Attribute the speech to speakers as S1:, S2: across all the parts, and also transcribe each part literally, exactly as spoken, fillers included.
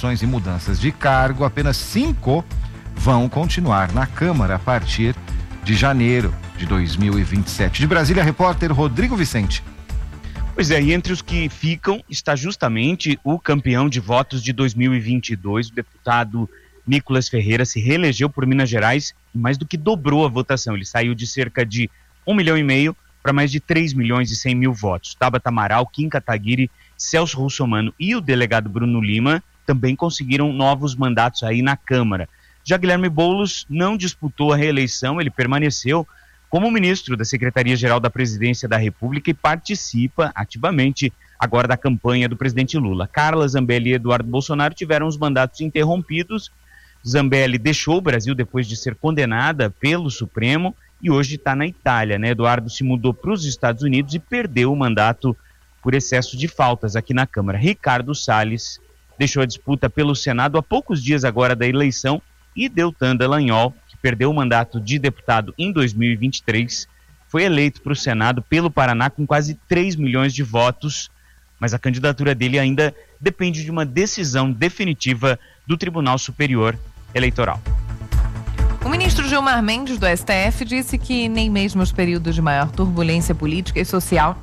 S1: nomeações e mudanças de cargo, apenas cinco vão continuar na Câmara a partir de janeiro de dois mil e vinte e sete. De Brasília, repórter Rodrigo Vicente.
S2: Pois é, e entre os que ficam está justamente o campeão de votos de dois mil e vinte e dois, o deputado Nicolas Ferreira, se reelegeu por Minas Gerais e mais do que dobrou a votação. Ele saiu de cerca de um milhão e meio para mais de três milhões e cem mil votos. Tabata Amaral, Kim Kataguiri, Celso Russomano e o delegado Bruno Lima também conseguiram novos mandatos aí na Câmara. Já Guilherme Boulos não disputou a reeleição, ele permaneceu como ministro da Secretaria-Geral da Presidência da República e participa ativamente agora da campanha do presidente Lula. Carla Zambelli e Eduardo Bolsonaro tiveram os mandatos interrompidos. Zambelli deixou o Brasil depois de ser condenada pelo Supremo e hoje está na Itália, né? Eduardo se mudou para os Estados Unidos e perdeu o mandato por excesso de faltas aqui na Câmara. Ricardo Salles deixou a disputa pelo Senado há poucos dias agora da eleição e Deltan Dallagnol, que perdeu o mandato de deputado em dois mil e vinte e três, foi eleito para o Senado pelo Paraná com quase três milhões de votos, mas a candidatura dele ainda depende de uma decisão definitiva do Tribunal Superior Eleitoral.
S3: O ministro Gilmar Mendes, do S T F, disse que nem mesmo os períodos de maior turbulência política e social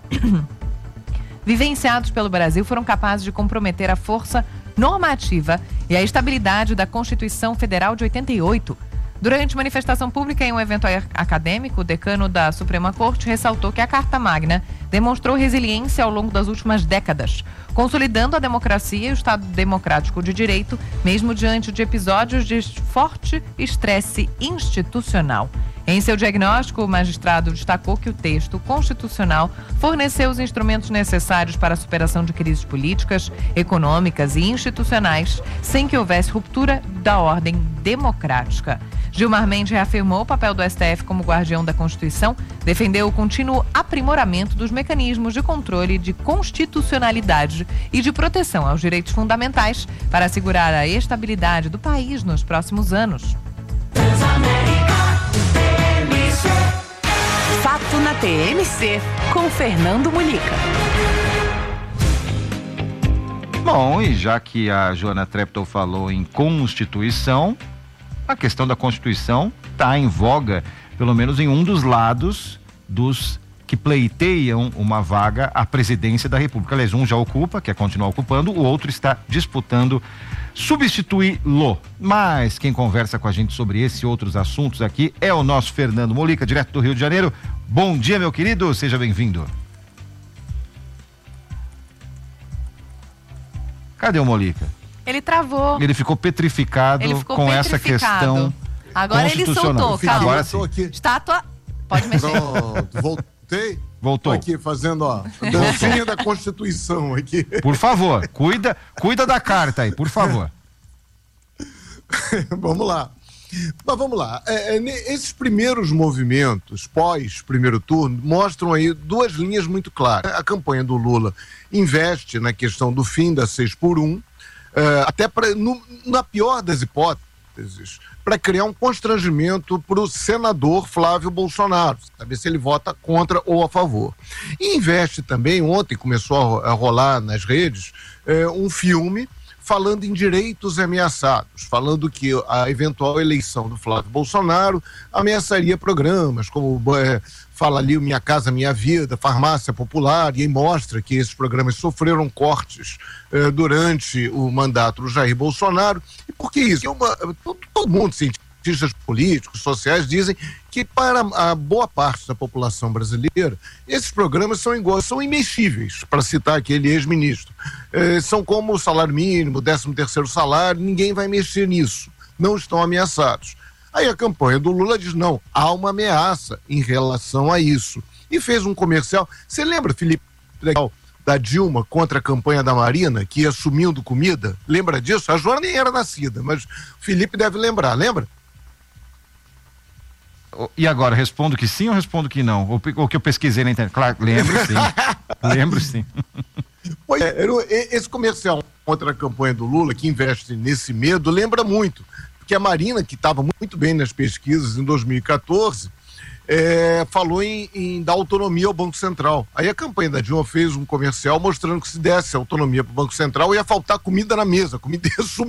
S3: vivenciados pelo Brasil foram capazes de comprometer a força normativa e a estabilidade da Constituição Federal de oitenta e oito. Durante manifestação pública em um evento acadêmico, o decano da Suprema Corte ressaltou que a Carta Magna demonstrou resiliência ao longo das últimas décadas, consolidando a democracia e o Estado democrático de direito, mesmo diante de episódios de forte estresse institucional. Em seu diagnóstico, o magistrado destacou que o texto constitucional forneceu os instrumentos necessários para a superação de crises políticas, econômicas e institucionais, sem que houvesse ruptura da ordem democrática. Gilmar Mendes reafirmou o papel do S T F como guardião da Constituição, defendeu o contínuo aprimoramento dos mecanismos de controle de constitucionalidade e de proteção aos direitos fundamentais para assegurar a estabilidade do país nos próximos anos.
S4: Fato na T M C, com Fernando Mulica.
S1: Bom, e já que a Joana Treptow falou em Constituição, a questão da Constituição está em voga, pelo menos em um dos lados dos que pleiteiam uma vaga à presidência da República. Aliás, um já ocupa, quer continuar ocupando, o outro está disputando substituí-lo. Mas quem conversa com a gente sobre esse e outros assuntos aqui é o nosso Fernando Mulica, direto do Rio de Janeiro. Bom dia, meu querido, seja bem-vindo. Cadê o Mulica?
S3: Ele travou.
S1: Ele ficou petrificado
S3: ele ficou
S1: com
S3: petrificado.
S1: essa questão.
S3: Agora ele soltou, calma.
S1: Agora sim.
S3: Estátua, pode mexer.
S5: Pronto, voltei.
S1: Voltou.
S5: Tô aqui fazendo, ó, a dancinha da Constituição aqui.
S1: Por favor, cuida, cuida da carta aí, por favor.
S5: Vamos lá. Mas vamos lá. É, é, esses primeiros movimentos, pós primeiro turno, mostram aí duas linhas muito claras. A campanha do Lula investe na questão do fim da seis por um, é, até pra, no, na pior das hipóteses, para criar um constrangimento para o senador Flávio Bolsonaro, saber se ele vota contra ou a favor. E investe também, ontem começou a rolar nas redes, é, um filme falando em direitos ameaçados, falando que a eventual eleição do Flávio Bolsonaro ameaçaria programas, como é, fala ali o Minha Casa Minha Vida, Farmácia Popular, e aí mostra que esses programas sofreram cortes eh, durante o mandato do Jair Bolsonaro. E por que isso? Uma, todo, todo mundo, cientistas políticos, sociais, dizem que para a boa parte da população brasileira, esses programas são iguais, são imexíveis, para citar aquele ex-ministro. Eh, são como o salário mínimo, décimo terceiro salário, ninguém vai mexer nisso, não estão ameaçados. Aí a campanha do Lula diz, não, há uma ameaça em relação a isso. E fez um comercial. Você lembra, Felipe, da Dilma contra a campanha da Marina, que ia sumindo comida? Lembra disso? A Joana nem era nascida, mas o Felipe deve lembrar, lembra?
S1: E agora, respondo que sim ou respondo que não? O, o que eu pesquisei na internet? Claro, lembro sim. Lembro sim.
S5: Pois é, esse comercial contra a campanha do Lula, que investe nesse medo, lembra muito. Porque a Marina, que estava muito bem nas pesquisas em dois mil e quatorze, é, falou em, em dar autonomia ao Banco Central. Aí a campanha da Dilma fez um comercial mostrando que se desse autonomia para o Banco Central ia faltar comida na mesa, comida ia sumir.